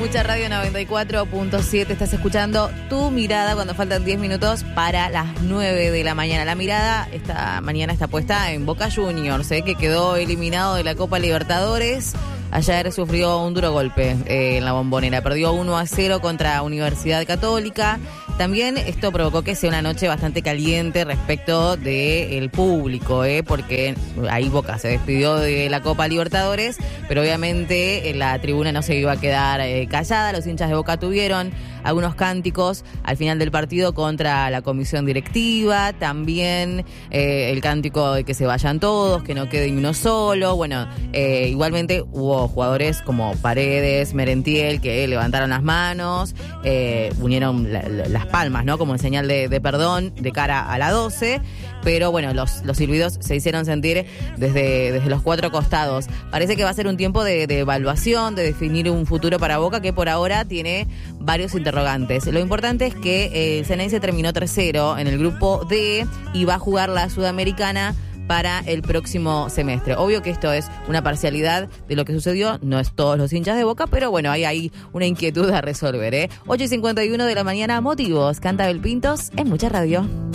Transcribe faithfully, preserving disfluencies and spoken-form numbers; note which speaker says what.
Speaker 1: Mucha Radio noventa y cuatro punto siete. Estás escuchando Tu Mirada cuando faltan diez minutos para las nueve de la mañana. La mirada esta mañana está puesta en Boca Juniors, ¿eh? que quedó eliminado de la Copa Libertadores. Ayer sufrió un duro golpe eh, en la Bombonera. Perdió uno a cero contra Universidad Católica. También esto provocó que sea una noche bastante caliente respecto del público, ¿eh? porque ahí Boca se despidió de la Copa Libertadores, pero obviamente la tribuna no se iba a quedar eh, callada. Los hinchas de Boca tuvieron algunos cánticos al final del partido contra la comisión directiva, también eh, el cántico de que se vayan todos, que no quede ni uno solo. Bueno, eh, igualmente hubo jugadores como Paredes, Merentiel, que levantaron las manos, eh, unieron la, la, las palmas, ¿no? Como en señal de, de perdón de cara a la doce, pero bueno, los, los silbidos se hicieron sentir desde, desde los cuatro costados. Parece que va a ser un tiempo de, de evaluación, de definir un futuro para Boca que por ahora tiene varios interrogantes. Lo importante es que eh, el Ceneice terminó tercero en el grupo D y va a jugar la Sudamericana para el próximo semestre. Obvio que esto es una parcialidad de lo que sucedió, no es todos los hinchas de Boca, pero bueno, hay ahí una inquietud a resolver, ¿eh? ocho y cincuenta y uno de la mañana, motivos, canta Belpintos en Mucha Radio.